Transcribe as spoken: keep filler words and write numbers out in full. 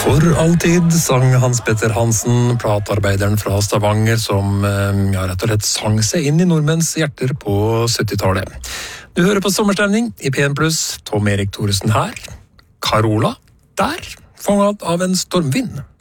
For alltid sang Hans Petter Hansen, platearbeideren fra Stavanger, som ja, rett og slett sang seg inn i nordmenns hjerter på syttitallet. Du hører på Sommerstemning i P en pluss, Tom Erik Thoresen her. Carola, der, fanget av en stormvind.